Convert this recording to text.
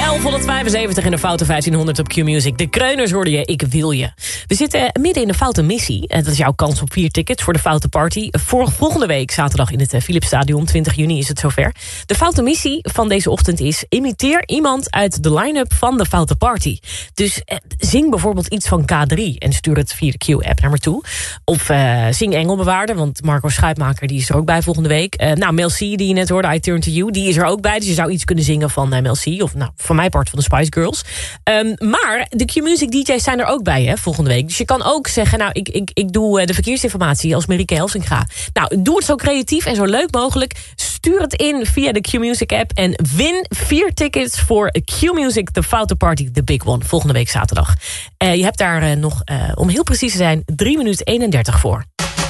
1175 in de Foute 1500 op Q-Music. De Kreuners hoorde je, ik wil je. We zitten midden in de Foute Missie. Dat is jouw kans op 4 tickets voor de Foute Party. Volgende week, zaterdag in het Philipsstadion, 20 juni is het zover. De Foute Missie van deze ochtend is: imiteer iemand uit de line-up van de Foute Party. Dus zing bijvoorbeeld iets van K3 en stuur het via de Q-app naar me toe. Of zing Engelbewaarder, want Marco Schuitmaker die is er ook bij volgende week. Mel C, die je net hoorde, I Turn To You, die is er ook bij. Dus je zou iets kunnen zingen van Mel C, of van mij part van de Spice Girls. Maar de Q-Music DJ's zijn er ook bij, hè, volgende week. Dus je kan ook zeggen, ik doe de verkeersinformatie als Marieke Helsinga. Nou, doe het zo creatief en zo leuk mogelijk. Stuur het in via de Q-Music app en win 4 tickets voor Q-Music The Foute Party, The Big One, volgende week zaterdag. Je hebt daar nog, om heel precies te zijn, 3 minuten 31 voor.